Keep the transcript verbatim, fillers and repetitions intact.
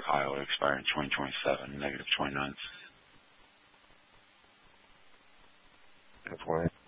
I O expire in twenty twenty-seven, negative twenty-nine. Good point.